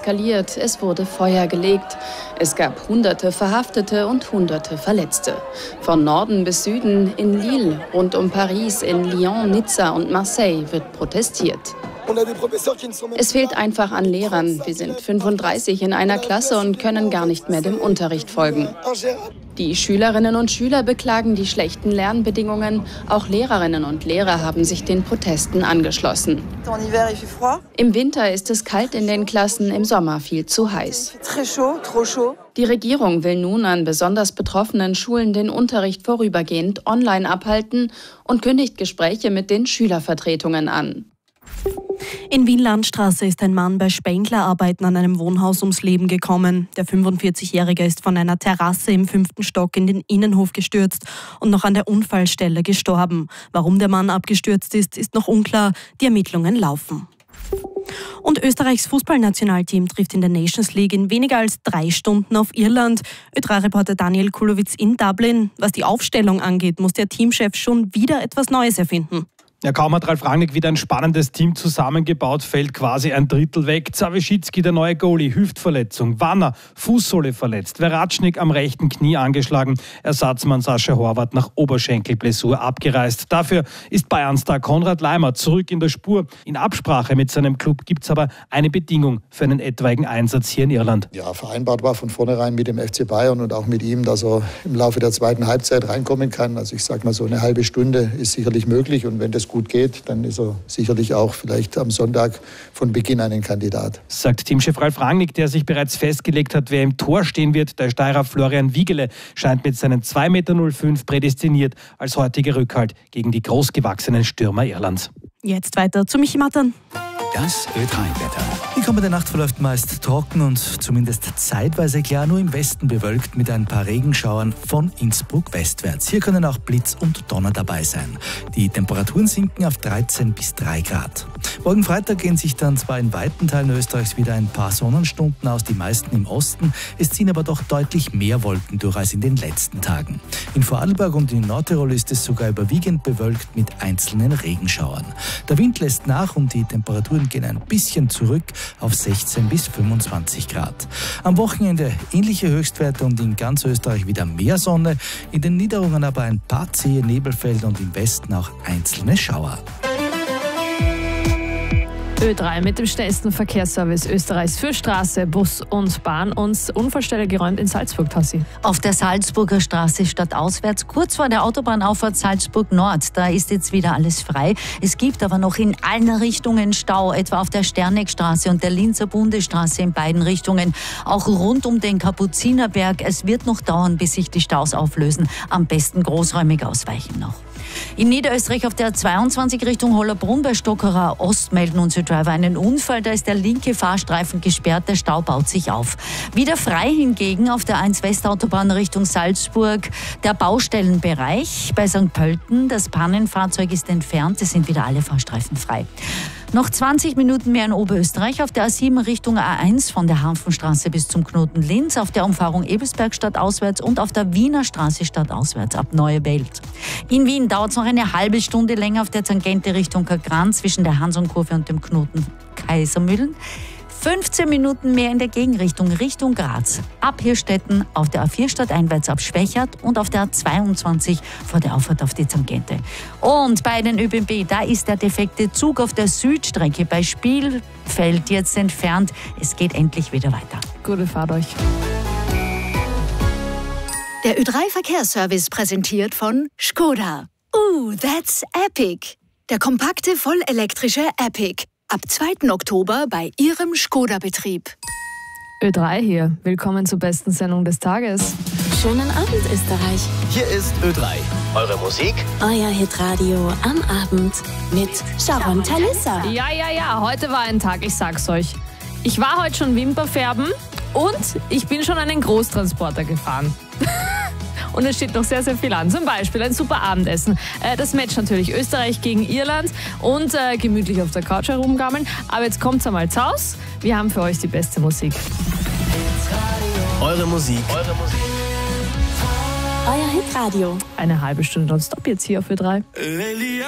eskaliert, es wurde Feuer gelegt. Es gab Hunderte Verhaftete und Hunderte Verletzte. Von Norden bis Süden, in Lille, rund um Paris, in Lyon, Nizza und Marseille wird protestiert. Es fehlt einfach an Lehrern. Wir sind 35 in einer Klasse und können gar nicht mehr dem Unterricht folgen. Die Schülerinnen und Schüler beklagen die schlechten Lernbedingungen. Auch Lehrerinnen und Lehrer haben sich den Protesten angeschlossen. Im Winter ist es kalt in den Klassen, im Sommer viel zu heiß. Die Regierung will nun an besonders betroffenen Schulen den Unterricht vorübergehend online abhalten und kündigt Gespräche mit den Schülervertretungen an. In Wien-Landstraße ist ein Mann bei Spenglerarbeiten an einem Wohnhaus ums Leben gekommen. Der 45-Jährige ist von einer Terrasse im 5. Stock in den Innenhof gestürzt und noch an der Unfallstelle gestorben. Warum der Mann abgestürzt ist, ist noch unklar. Die Ermittlungen laufen. Und Österreichs Fußballnationalteam trifft in der Nations League in weniger als 3 Stunden auf Irland. Ö3-Reporter Daniel Kulowitz in Dublin. Was die Aufstellung angeht, muss der Teamchef schon wieder etwas Neues erfinden. Ja, kaum hat Ralf Rangnick wieder ein spannendes Team zusammengebaut, fällt quasi ein Drittel weg. Zawischitzki, der neue Goalie, Hüftverletzung. Wanner, Fußsohle verletzt. Veratschnik am rechten Knie angeschlagen. Ersatzmann Sascha Horvath nach Oberschenkelblessur abgereist. Dafür ist Bayern-Star Konrad Laimer zurück in der Spur. In Absprache mit seinem Club gibt es aber eine Bedingung für einen etwaigen Einsatz hier in Irland. Ja, vereinbart war von vornherein mit dem FC Bayern und auch mit ihm, dass er im Laufe der zweiten Halbzeit reinkommen kann. Also ich sage mal, so eine halbe Stunde ist sicherlich möglich und wenn das gut geht, dann ist er sicherlich auch vielleicht am Sonntag von Beginn ein Kandidat. Sagt Teamchef Ralf Rangnick, der sich bereits festgelegt hat, wer im Tor stehen wird. Der Steirer Florian Wiegele scheint mit seinen 2,05 Meter prädestiniert als heutiger Rückhalt gegen die großgewachsenen Stürmer Irlands. Jetzt weiter zu Michi Mattern. Das Ö3-Wetter. Die kommende Nacht verläuft meist trocken und zumindest zeitweise klar, nur im Westen bewölkt mit ein paar Regenschauern von Innsbruck westwärts. Hier können auch Blitz und Donner dabei sein. Die Temperaturen sinken auf 13 bis 3 Grad. Morgen Freitag gehen sich dann zwar in weiten Teilen Österreichs wieder ein paar Sonnenstunden aus, die meisten im Osten. Es ziehen aber doch deutlich mehr Wolken durch als in den letzten Tagen. In Vorarlberg und in Nordtirol ist es sogar überwiegend bewölkt mit einzelnen Regenschauern. Der Wind lässt nach und die Temperaturen gehen ein bisschen zurück auf 16 bis 25 Grad. Am Wochenende ähnliche Höchstwerte und in ganz Österreich wieder mehr Sonne. In den Niederungen aber ein paar zähe Nebelfelder und im Westen auch einzelne Schauer. Ö3 mit dem schnellsten Verkehrsservice Österreichs für Straße, Bus und Bahn. Uns Unfallstelle geräumt in Salzburg, Tassi. Auf der Salzburger Straße stadtauswärts, kurz vor der Autobahnauffahrt Salzburg Nord. Da ist jetzt wieder alles frei. Es gibt aber noch in allen Richtungen Stau, etwa auf der Sterneckstraße und der Linzer Bundesstraße in beiden Richtungen. Auch rund um den Kapuzinerberg. Es wird noch dauern, bis sich die Staus auflösen. Am besten großräumig ausweichen noch. In Niederösterreich auf der 22 Richtung Hollerbrunn bei Stockerer Ost melden unsere Driver einen Unfall. Da ist der linke Fahrstreifen gesperrt, der Stau baut sich auf. Wieder frei hingegen auf der 1 Westautobahn Richtung Salzburg der Baustellenbereich bei St. Pölten. Das Pannenfahrzeug ist entfernt, es sind wieder alle Fahrstreifen frei. Noch 20 Minuten mehr in Oberösterreich auf der A7 Richtung A1 von der Hafenstraße bis zum Knoten Linz, auf der Umfahrung Ebelsberg stadtauswärts und auf der Wiener Straße stadtauswärts ab Neue Welt. In Wien dauert es noch eine halbe Stunde länger auf der Tangente Richtung Kagran zwischen der Hansonkurve und dem Knoten Kaisermühlen. 15 Minuten mehr in der Gegenrichtung Richtung Graz. Ab Hirstetten auf der A4 stadteinwärts ab Schwächert und auf der A22 vor der Auffahrt auf die Tangente. Und bei den ÖBB, da ist der defekte Zug auf der Südstrecke bei Spielfeld jetzt entfernt. Es geht endlich wieder weiter. Gute Fahrt euch. Der Ö3-Verkehrsservice präsentiert von Skoda. That's epic! Der kompakte, vollelektrische Epic. Ab 2. Oktober bei Ihrem Skoda-Betrieb. Ö3 hier. Willkommen zur besten Sendung des Tages. Schönen Abend, Österreich. Hier ist Ö3. Eure Musik? Euer Hitradio am Abend mit Sharon Talissa. Ja. Heute war ein Tag, ich sag's euch. Ich war heute schon Wimperfärben und ich bin schon einen Großtransporter gefahren. Und es steht noch sehr, sehr viel an. Zum Beispiel ein super Abendessen. Das Match natürlich Österreich gegen Irland und gemütlich auf der Couch herumgammeln. Aber jetzt kommt's einmal zu Haus. Wir haben für euch die beste Musik. Eure Musik. Euer Hitradio. Eine halbe Stunde nonstop jetzt hier auf Ö3.